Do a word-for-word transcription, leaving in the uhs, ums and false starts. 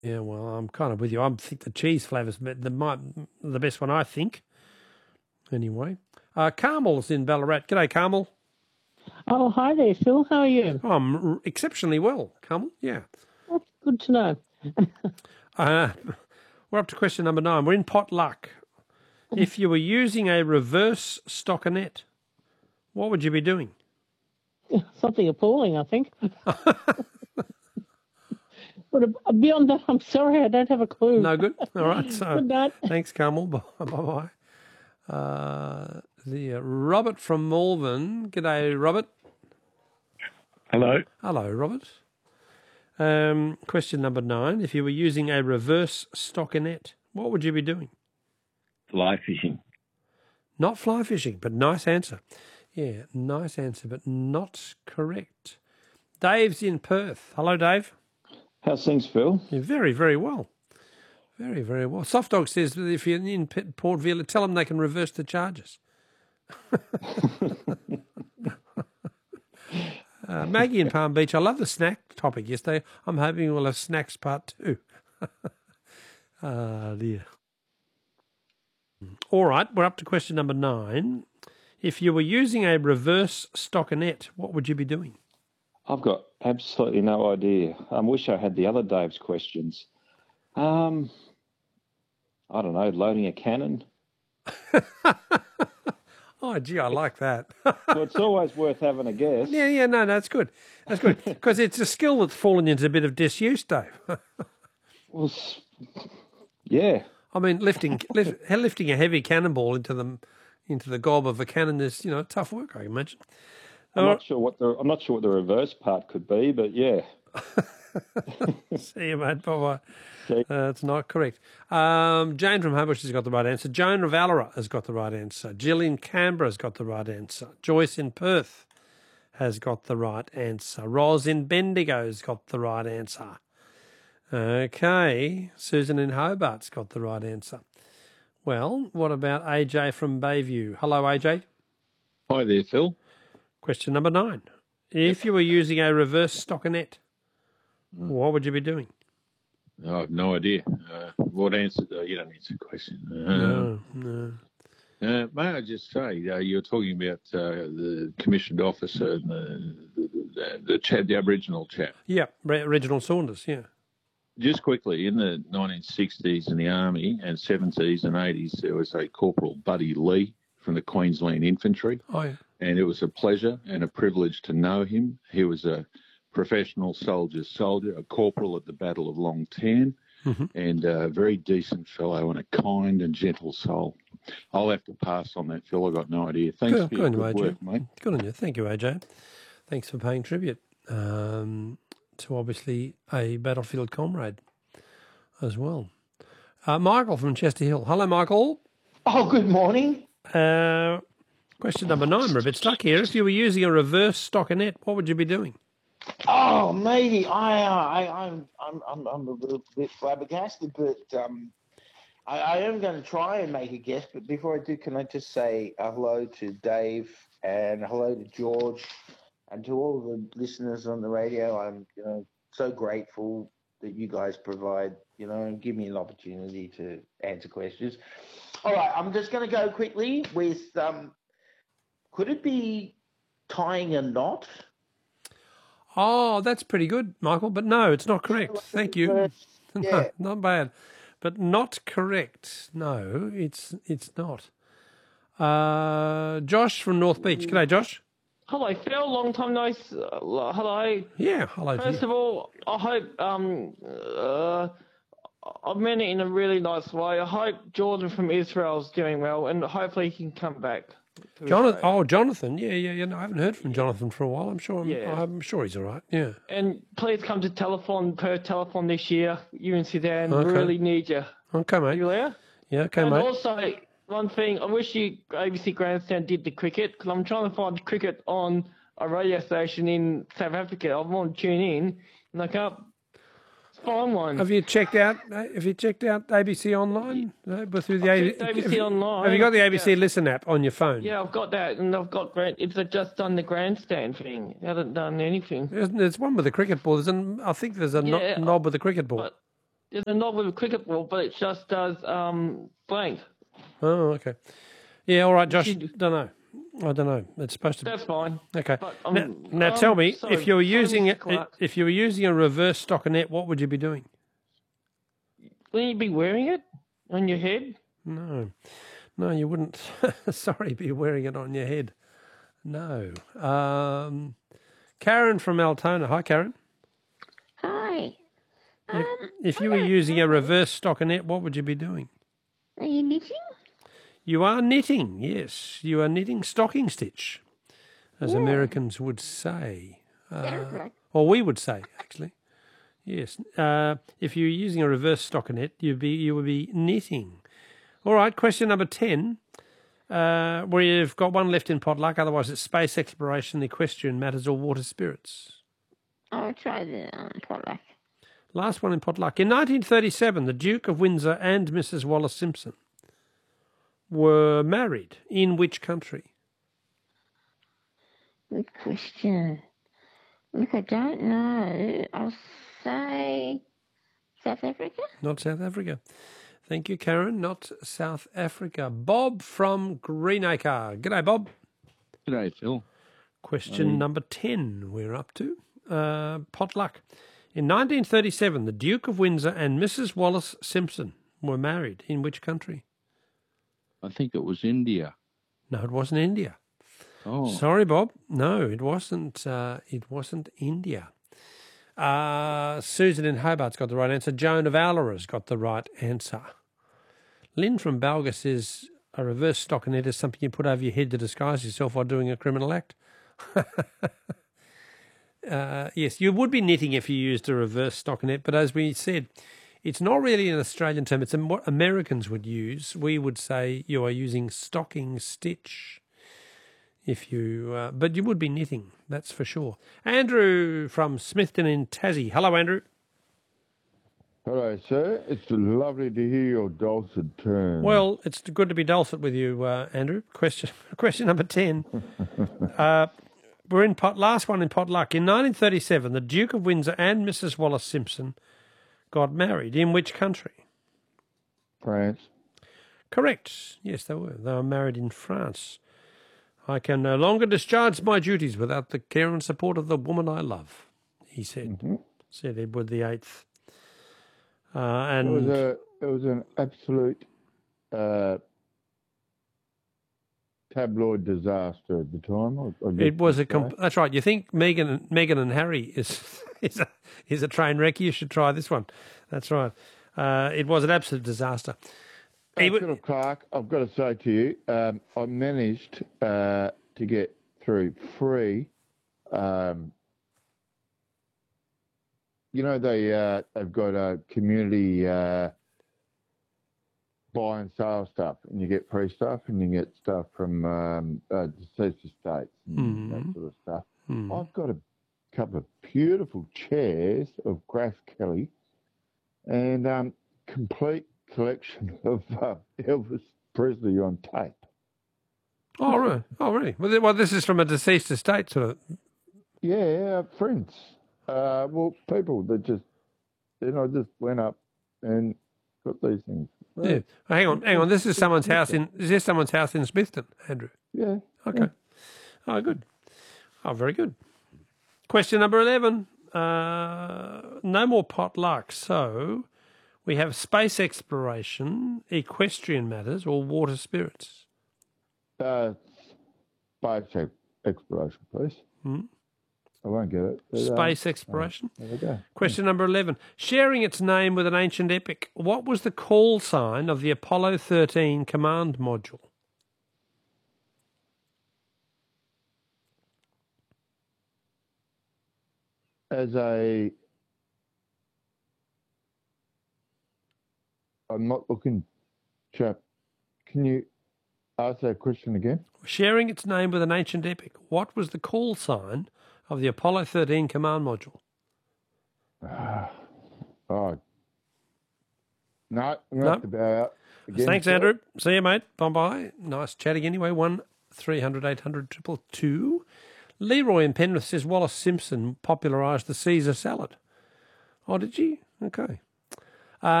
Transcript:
Yeah, well, I'm kind of with you. I think the cheese flavour's the my, the best one, I think. Anyway, uh, Carmel's in Ballarat. G'day, Carmel. Oh, hi there, Phil. How are you? Oh, I'm exceptionally well, Carmel. Yeah. That's good to know. uh, we're up to question number nine. We're in pot luck. If you were using a reverse stockinette, what would you be doing? Something appalling, I think. But beyond that, I'm sorry, I don't have a clue. No good? All right. So Good night. Thanks, Carmel. Bye-bye. Uh, the uh, Robert from Malvern. G'day, Robert. Hello. Hello, Robert. Um, question number nine. If you were using a reverse stockinette, what would you be doing? Fly fishing. Not fly fishing, but nice answer. Yeah, nice answer, but not correct. Dave's in Perth. Hello, Dave. How's things, Phil? You're very, very well. Very, very well. Soft Dog says that if you're in Port Vila, tell them they can reverse the charges. uh, Maggie in Palm Beach, I love the snack topic yesterday. I'm hoping we'll have snacks part two. Ah, dear. All right, we're up to question number nine. If you were using a reverse stockinette, what would you be doing? I've got absolutely no idea. I wish I had the other Dave's questions. Um, I don't know, loading a cannon. Oh, gee, I like that. Well, it's always worth having a guess. Yeah, yeah, no, no, that's good. That's good. Because it's a skill that's fallen into a bit of disuse, Dave. Well, yeah. I mean, lifting lift, lifting a heavy cannonball into the into the gob of a cannon is, you know, tough work, I imagine. I'm All not right. sure what the I'm not sure what the reverse part could be, but yeah. See you, mate. Bye-bye. Okay. Uh, it's not correct. Um, Jane from Homebush has got the right answer. Joan of Valera has got the right answer. Jill in Canberra has got the right answer. Joyce in Perth has got the right answer. Ros in Bendigo has got the right answer. Okay. Susan in Hobart's got the right answer. Well, what about A J from Bayview? Hello, A J. Hi there, Phil. Question number nine. If you were using a reverse stockinette, what would you be doing? I have no idea. Uh, what answer? Uh, you don't answer the question. Uh, No, no. Uh, may I just say, uh, you're talking about uh, the commissioned officer, and the the, the, chap, the Aboriginal chap. Yeah, Re- Reginald Saunders, yeah. Just quickly, in the nineteen sixties in the Army and seventies and eighties, there was a Corporal Buddy Lee from the Queensland Infantry. Oh, yeah. And it was a pleasure and a privilege to know him. He was a professional soldier's soldier, a corporal at the Battle of Long Tan, mm-hmm. and a very decent fellow and a kind and gentle soul. I'll have to pass on that, Phil. I've got no idea. Thanks Good, for good your on good you, A J. work, mate. Good on you. Thank you, A J. Thanks for paying tribute um, to obviously a battlefield comrade as well. Uh, Michael from Chester Hill. Hello, Michael. Oh, good morning. Uh, question number nine. We're a bit stuck here. If you were using a reverse stockinette, what would you be doing? Oh, matey, I, uh, I, I'm, I'm, I'm, I'm a little bit flabbergasted, but um, I, I am going to try and make a guess. But before I do, can I just say uh, hello to Dave and hello to George and to all the listeners on the radio. I'm, you know, so grateful that you guys provide, you know, and give me an opportunity to answer questions. All right, I'm just going to go quickly with, um, could it be tying a knot? Oh, that's pretty good, Michael, but no, it's not correct. Thank you. Yeah. No, not bad, but not correct. No, it's it's not. Uh, Josh from North Beach. G'day, Josh. Hello, Phil. Long time no. s- Uh, hello. Yeah, hello to First you. of all, I hope um uh I meant it in a really nice way. I hope Jordan from Israel's doing well, and hopefully he can come back. to Jonathan. Australia. Oh, Jonathan. Yeah, yeah, yeah. No, I haven't heard from Jonathan for a while. I'm sure. I'm, Yeah. I'm sure he's all right. Yeah. And please come to telephone per telephone this year. You and Sudan Okay. really need you. Okay, mate. You there? Yeah. Okay, and mate. also, one thing, I wish you A B C Grandstand did the cricket, because I'm trying to find cricket on a radio station in South Africa. I want to tune in, and I can't find one. Have you checked out? uh, Have you checked out A B C Online? No, but through the I've A- checked A B C have you- Online. Have you got the A B C Yeah. Listen app on your phone? Yeah, I've got that, and I've got grand. It's just done the grandstand thing. It hasn't done anything. There's, there's one with the cricket ball. There's an, I think there's a no- Yeah, knob with the cricket ball. But There's a knob with a cricket ball, but it just does um blank. Oh, okay. Yeah, all right, Josh. You- Don't know. I don't know. It's supposed to. That's fine. Okay. But, now, um, now um, tell me, sorry, if you were sorry, using Mister it, Clark. if you were using a reverse stockinette, what would you be doing? Wouldn't you be wearing it on your head? No, no, you wouldn't. Sorry, be wearing it on your head. No. Um, Karen from Altona. Hi, Karen. Hi. If, Um, if you were using a reverse stockinette, what would you be doing? are you knitting? You are knitting, yes. You are knitting stocking stitch, as Americans would say. Sounds Uh, like or we would say, actually. Yes. Uh, if you're using a reverse stockinette, you'd be, you would be knitting. All right, question number ten. Uh, we've got one left in potluck, otherwise it's space exploration, equestrian matters, or water spirits. I'll try the um, potluck. Last one in potluck. In nineteen thirty-seven, the Duke of Windsor and Missus Wallace Simpson were married. In which country? Good question. Look, I don't know. I'll say South Africa. Not South Africa. Thank you, Karen. Not South Africa. Bob from Greenacre. G'day, Bob. G'day, Phil. Question number ten we're up to. Uh, potluck. In nineteen thirty-seven, the Duke of Windsor and Missus Wallace Simpson were married. In which country? I think it was India. No, it wasn't India. Oh, Sorry, Bob. No, it wasn't. Uh, it wasn't India. Uh, Susan in Hobart's got the right answer. Joan of Allara's got the right answer. Lynn from Balga says a reverse stockinette is something you put over your head to disguise yourself while doing a criminal act. uh, yes, you would be knitting if you used a reverse stockinette, but as we said, it's not really an Australian term. It's what Americans would use. We would say you are using stocking stitch. If you, uh, but you would be knitting, that's for sure. Andrew from Smithton in Tassie. Hello, Andrew. Hello, sir. It's lovely to hear your dulcet tones. Well, it's good to be dulcet with you, uh, Andrew. Question, question number ten. uh, we're in pot. Last one in potluck. In nineteen thirty-seven, the Duke of Windsor and Missus Wallace Simpson got married. In which country? France. Correct. Yes, they were. They were married in France. I can no longer discharge my duties without the care and support of the woman I love, he said, Mm-hmm. said Edward the Eighth. Uh, It and was a. It was an absolute uh, tabloid disaster at the time. I, I guess it was a. you'd say. Comp- that's right. You think Meghan and Meghan and Harry is is a is a train wreck? You should try this one. That's right. Uh, it was an absolute disaster. Uh, He wa- Philip Clark, I've got to say to you, um, I managed uh, to get through free. Um, you know, they uh, they've got a community uh, buy and sale stuff, and you get free stuff, and you get stuff from um, uh, deceased estates and that Mhm. sort of stuff. Hmm. I've got a couple of beautiful chairs of Grass Kelly, and um, complete collection of uh, Elvis Presley on tape. Oh, right. Oh, really? Well, th- well, this is from a deceased estate, sort of. Yeah, friends. Uh, well, people that just, you know, just went up and got these things. Yeah. Oh, hang on, hang on. This is someone's house in. Is this someone's house in Smithton, Andrew? Yeah. Okay. Oh, good. Oh, very good. Question number eleven. Uh, no more potluck. So we have space exploration, equestrian matters, or water spirits. Uh, space exploration, please. Hmm? I won't get it. but, um, Space exploration. There we go. Question number eleven. Sharing its name with an ancient epic, what was the call sign of the Apollo thirteen command module? As a, I'm not looking, chap. Can you ask that question again? Sharing its name with an ancient epic, what was the call sign of the Apollo thirteen command module? Oh, no, I'm No. not about. Again, Thanks, Phil. Andrew. See you, mate. Bye-bye. Nice chatting anyway. One three hundred eight hundred triple two. Leroy in Penrith says Wallace Simpson popularised the Caesar salad. Oh, did she? Okay.